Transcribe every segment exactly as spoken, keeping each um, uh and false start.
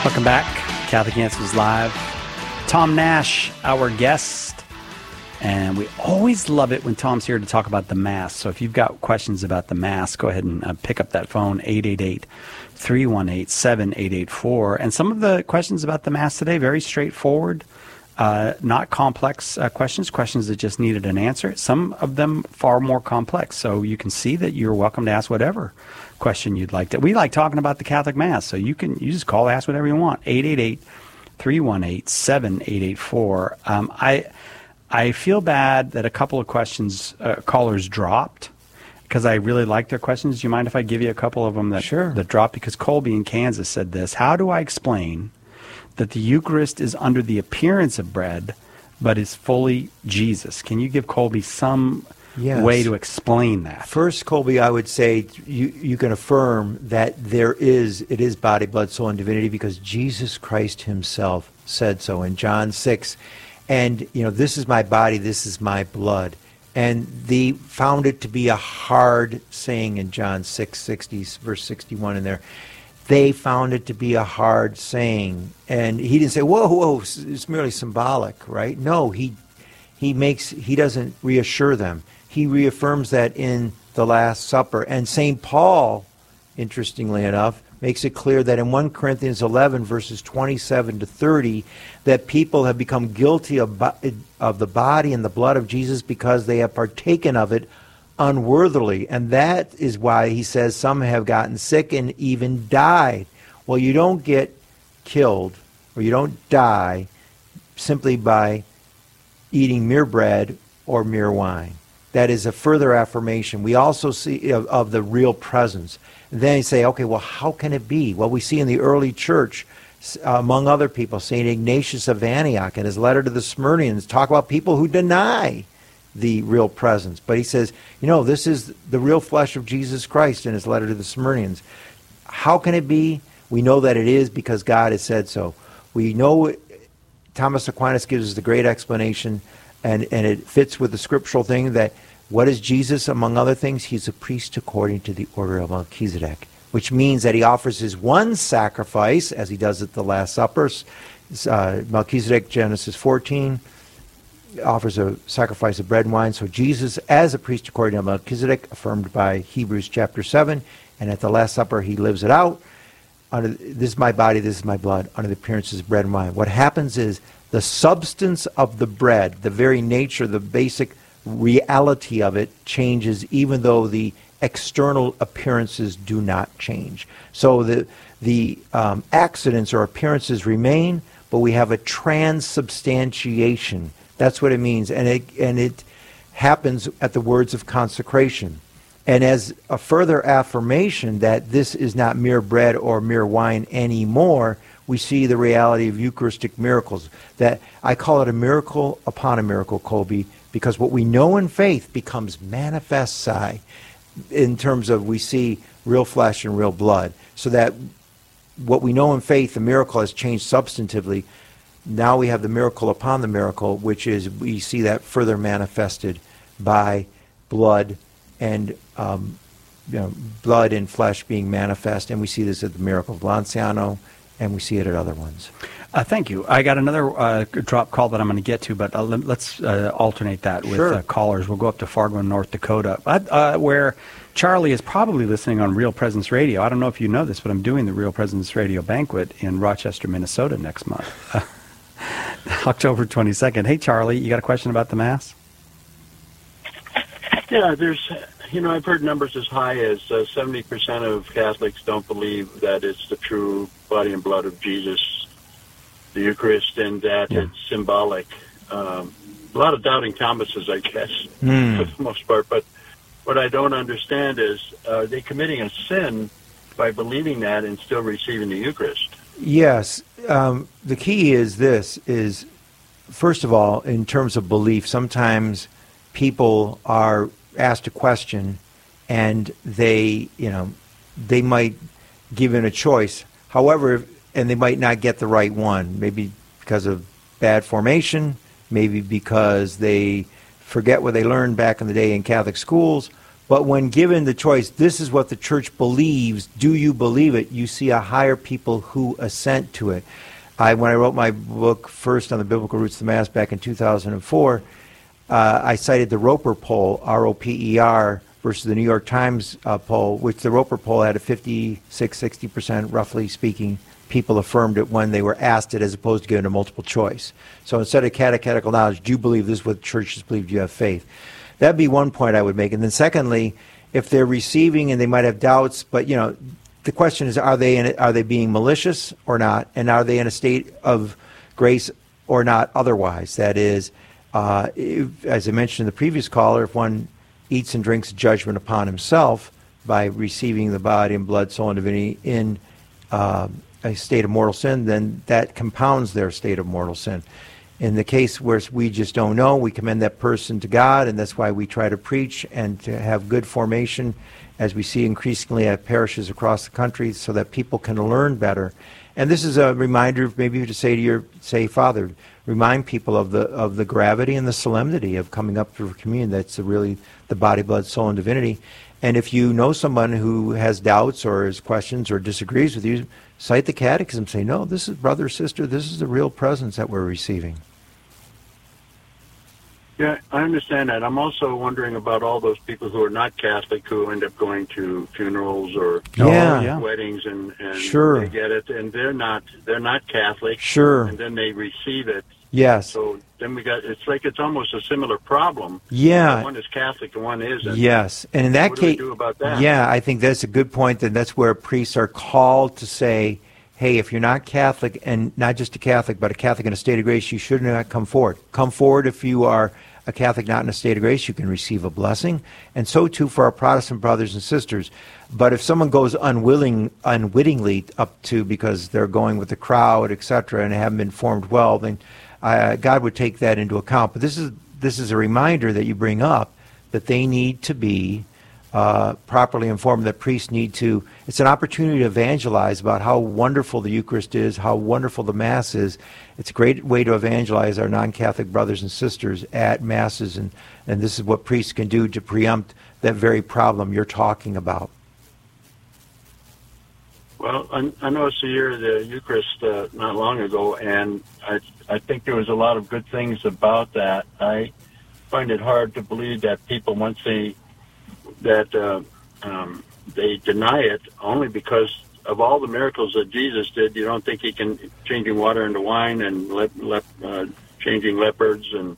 Welcome back. Catholic Answers Live. Tom Nash, our guest. And we always love it when Tom's here to talk about the Mass. So if you've got questions about the Mass, go ahead and uh, pick up that phone, eight eight eight, three one eight, seven eight eight four. And some of the questions about the Mass today, very straightforward, uh, not complex uh, questions, questions that just needed an answer. Some of them far more complex. So you can see that you're welcome to ask whatever question you'd like to. We like talking about the Catholic Mass, so you can you just call, ask whatever you want. eight eight eight, three one eight, seven eight eight four. Um, I I feel bad that a couple of questions uh, callers dropped because I really like their questions. Do you mind if I give you a couple of them that Sure. that dropped? Because Colby in Kansas said this: how do I explain that the Eucharist is under the appearance of bread, but is fully Jesus? Can you give Colby some Yes. way to explain that? First, Colby, I would say you, you can affirm that there is, it is body, blood, soul, and divinity because Jesus Christ himself said so in John six. And, you know, this is my body, this is my blood. And they found it to be a hard saying in John six, sixty, verse sixty-one in there. They found it to be a hard saying. And he didn't say, whoa, whoa, it's merely symbolic, right? No, he he makes, he doesn't reassure them. He reaffirms that in the Last Supper. And Saint Paul, interestingly enough, makes it clear that in First Corinthians eleven, verses twenty-seven to thirty, that people have become guilty of, of the body and the blood of Jesus because they have partaken of it unworthily. And that is why he says some have gotten sick and even died. Well, you don't get killed or you don't die simply by eating mere bread or mere wine. That is a further affirmation. We also see of, of the real presence. And then you say, okay, well, how can it be? Well, we see in the early church, uh, among other people, Saint Ignatius of Antioch in his letter to the Smyrnians talk about people who deny the real presence. But he says, you know, this is the real flesh of Jesus Christ in his letter to the Smyrnians. How can it be? We know that it is because God has said so. We know Thomas Aquinas gives us the great explanation, and, and it fits with the scriptural thing that what is Jesus, among other things? He's a priest according to the order of Melchizedek, which means that he offers his one sacrifice, as he does at the Last Supper. Uh, Melchizedek, Genesis fourteen, offers a sacrifice of bread and wine. So Jesus, as a priest according to Melchizedek, affirmed by Hebrews chapter seven, and at the Last Supper he lives it out. Under, this is my body, this is my blood, under the appearances of bread and wine. What happens is the substance of the bread, the very nature, the basic reality of it changes even though the external appearances do not change. So the the um, accidents or appearances remain, but we have a transubstantiation. That's what it means, and it and it happens at the words of consecration. And as a further affirmation that this is not mere bread or mere wine anymore, we see the reality of Eucharistic miracles. That I call it a miracle upon a miracle, Colby, because what we know in faith becomes manifesti in terms of we see real flesh and real blood. So that what we know in faith, the miracle has changed substantively. Now we have the miracle upon the miracle, which is we see that further manifested by blood and um, you know, blood and flesh being manifest. And we see this at the miracle of Lanciano, and we see it at other ones. Uh, thank you. I got another uh, drop call that I'm going to get to, but uh, let, let's uh, alternate that with Sure. uh, callers. We'll go up to Fargo, North Dakota, uh, uh, where Charlie is probably listening on Real Presence Radio. I don't know if you know this, but I'm doing the Real Presence Radio banquet in Rochester, Minnesota next month, uh, October twenty-second. Hey, Charlie, you got a question about the Mass? Yeah, there's, you know, I've heard numbers as high as uh, seventy percent of Catholics don't believe that it's the true body and blood of Jesus, the Eucharist, and that Yeah. it's symbolic. Um, a lot of doubting Thomases, I guess, Mm. for the most part. But what I don't understand is, uh, are they committing a sin by believing that and still receiving the Eucharist? Yes. Um, the key is this, is, first of all, in terms of belief, sometimes people are asked a question and they, you know, they might give in a choice. However, and they might not get the right one, maybe because of bad formation, maybe because they forget what they learned back in the day in Catholic schools. But when given the choice, this is what the church believes, do you believe it? You see a higher people who assent to it. I, when I wrote my book first on the biblical roots of the Mass back in two thousand four, uh, I cited the Roper poll, R O P E R, versus the New York Times uh, poll, which the Roper poll had a fifty-six, sixty percent, roughly speaking, people affirmed it when they were asked it as opposed to given a multiple choice. So instead of catechetical knowledge, do you believe this is what churches believe? Do you have faith? That'd be one point I would make. And then secondly, if they're receiving and they might have doubts, but, you know, the question is, are they in it, are they being malicious or not? And are they in a state of grace or not otherwise? That is, uh, if, as I mentioned in the previous caller, if one eats and drinks judgment upon himself by receiving the body and blood, soul, and divinity in uh, a state of mortal sin, then that compounds their state of mortal sin. In the case where we just don't know, we commend that person to God, and that's why we try to preach and to have good formation, as we see increasingly at parishes across the country, so that people can learn better. And this is a reminder, maybe to say to your, say, Father, remind people of the of the gravity and the solemnity of coming up for communion. That's really the body, blood, soul, and divinity. And if you know someone who has doubts or has questions or disagrees with you, cite the catechism. Say, no, this is brother, sister, this is the real presence that we're receiving. Yeah, I understand that. I'm also wondering about all those people who are not Catholic who end up going to funerals or Yeah. yeah. weddings, and, and Sure. they get it, and they're not they're not Catholic. Sure. And then they receive it. Yes. So then we got, it's like it's almost a similar problem. Yeah. One is Catholic and one isn't. Yes. And in that What do we case, do about that? yeah, I think that's a good point. That that's where priests are called to say, hey, if you're not Catholic, and not just a Catholic, but a Catholic in a state of grace, you should not come forward. Come forward if you are a Catholic not in a state of grace, you can receive a blessing, and so too for our Protestant brothers and sisters. But if someone goes unwilling, unwittingly up to because they're going with the crowd, et cetera, and haven't been formed well, then uh, God would take that into account. But this is this is a reminder that you bring up that they need to be uh, properly informed, that priests need to, it's an opportunity to evangelize about how wonderful the Eucharist is, how wonderful the Mass is. It's a great way to evangelize our non-Catholic brothers and sisters at Masses, and, and this is what priests can do to preempt that very problem you're talking about. Well, I, I noticed a year of the Eucharist uh, not long ago, and I I think there was a lot of good things about that. I find it hard to believe that people, once they that uh, um, they deny it only because of all the miracles that Jesus did. You don't think he can, changing water into wine and le, le, uh, changing leopards and,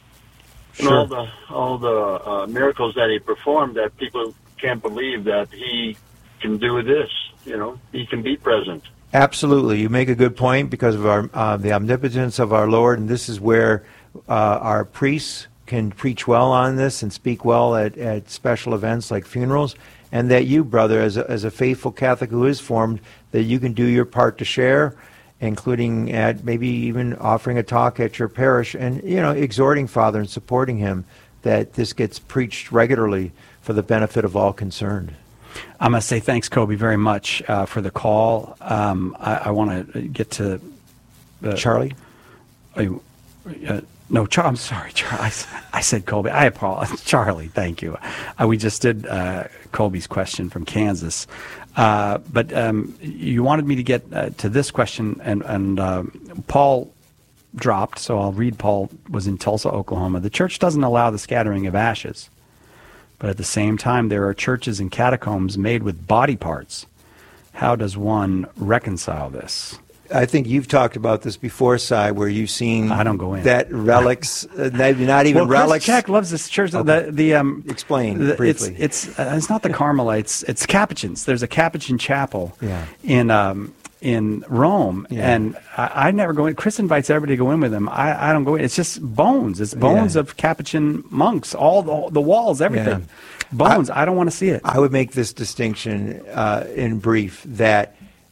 and Sure. all the all the uh, miracles that he performed, that people can't believe that he can do this. You know, he can be present. Absolutely. You make a good point because of our uh, the omnipotence of our Lord, and this is where uh, our priests can preach well on this and speak well at, at special events like funerals, and that you, brother, as a, as a faithful Catholic who is formed, that you can do your part to share, including at maybe even offering a talk at your parish and, you know, exhorting Father and supporting him, that this gets preached regularly for the benefit of all concerned. I must say thanks, Kobe, very much uh, for the call. Um, I, I want to get to uh, Charlie? Uh, uh, no, Char- I'm sorry, Charlie. I, I said Kobe. I apologize. Charlie, thank you. Uh, we just did uh, Kobe's question from Kansas. Uh, but um, you wanted me to get uh, to this question, and, and uh, Paul dropped, so I'll read. Paul was in Tulsa, Oklahoma. The church doesn't allow the scattering of ashes, but at the same time, there are churches and catacombs made with body parts. How does one reconcile this? I think you've talked about this before, Si, where you've seen I don't go in. that relics, uh, not even well, relics. Chris Check loves this church. Okay. The, the, um, Explain the, briefly. It's it's, uh, it's not the Carmelites. It's Capuchins. There's a Capuchin chapel Yeah. in um, in Rome, Yeah. and I, I never go in. Chris invites everybody to go in with him. I, I don't go in. It's just bones. It's bones Yeah. of Capuchin monks. All the, the walls, everything. Yeah. Bones. I, I don't want to see it. I would make this distinction uh, in brief, that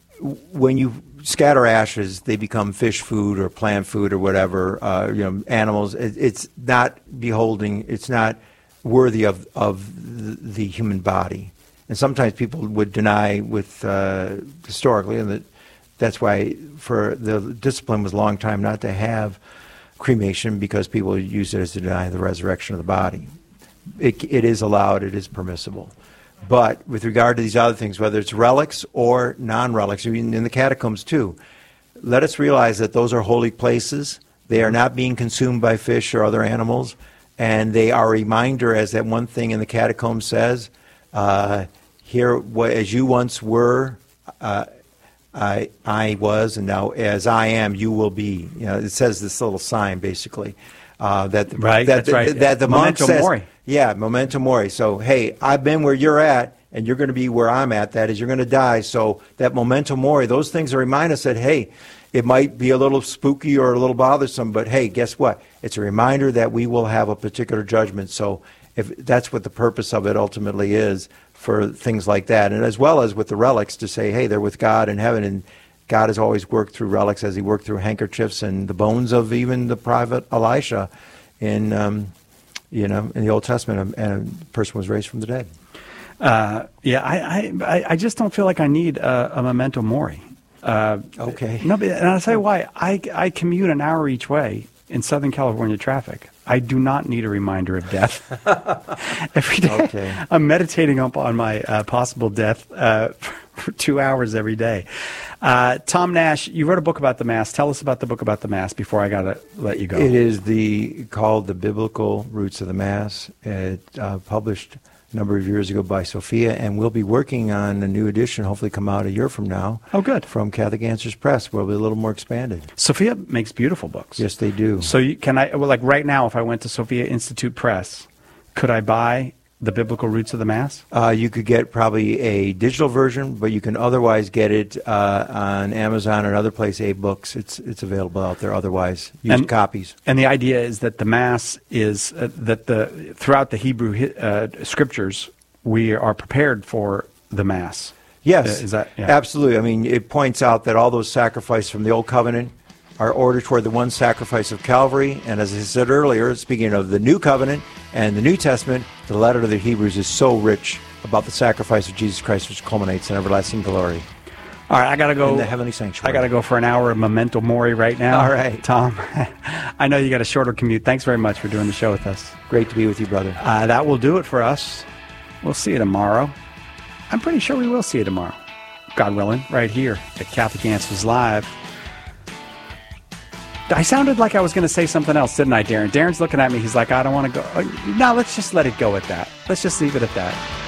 when you scatter ashes, they become fish food or plant food or whatever, uh, you know, animals. It, it's not beholding, it's not worthy of, of the, the human body. And sometimes people would deny with, uh, historically, and that, that's why for the discipline was a long time not to have cremation, because people used it as to deny the resurrection of the body. it, it is allowed, it is permissible. But with regard to these other things, whether it's relics or non-relics, even in the catacombs too, let us realize that those are holy places. They are not being consumed by fish or other animals, and they are a reminder, as that one thing in the catacomb says, uh, here, as you once were, uh, I, I was, and now as I am, you will be. You know, it says this little sign, basically. Uh, that right, that, that's right. That, that the monk Memento says, mori. Yeah, memento mori. So, hey, I've been where you're at, and you're going to be where I'm at. That is, you're going to die. So that memento mori, those things remind us that, hey, it might be a little spooky or a little bothersome, but hey, guess what? It's a reminder that we will have a particular judgment. So if that's what the purpose of it ultimately is for things like that, and as well as with the relics, to say, hey, they're with God in heaven, and God has always worked through relics as he worked through handkerchiefs and the bones of even the prophet Elisha in, um, you know, in the Old Testament, and a person was raised from the dead. Uh, yeah, I, I, I just don't feel like I need a, a memento mori. Uh, okay. No, but, and I'll tell you why. I, I commute an hour each way in Southern California traffic. I do not need a reminder of death. Every day, okay. I'm meditating up on my uh, possible death uh, for two hours every day. Uh, Tom Nash, you wrote a book about the Mass. Tell us about the book about the Mass before I got to let you go. It is the called The Biblical Roots of the Mass. It uh, published a number of years ago by Sophia, and we'll be working on a new edition, hopefully come out a year from now. Oh, good. From Catholic Answers Press, where we'll be a little more expanded. Sophia makes beautiful books. Yes, they do. So you, can I, well, like right now, if I went to Sophia Institute Press, could I buy The Biblical Roots of the Mass? Uh, you could get probably a digital version, but you can otherwise get it uh, on Amazon and other places, A-Books. It's it's available out there otherwise. Use and, copies. And the idea is that the Mass is, uh, that the throughout the Hebrew uh, scriptures, we are prepared for the Mass. Yes, Uh, is that, yeah. absolutely. I mean, it points out that all those sacrifices from the Old Covenant are ordered toward the one sacrifice of Calvary. And as I said earlier, speaking of the New Covenant and the New Testament, the letter to the Hebrews is so rich about the sacrifice of Jesus Christ, which culminates in everlasting glory. All right, I got to go. In the heavenly sanctuary. I got to go for an hour of memento mori right now. All right. Tom, I know you got a shorter commute. Thanks very much for doing the show with us. Great to be with you, brother. Uh, that will do it for us. We'll see you tomorrow. I'm pretty sure we will see you tomorrow. God willing, right here at Catholic Answers Live. I sounded like I was going to say something else, didn't I, Darren? Darren's looking at me. He's like, I don't want to go. No, let's just let it go at that. Let's just leave it at that.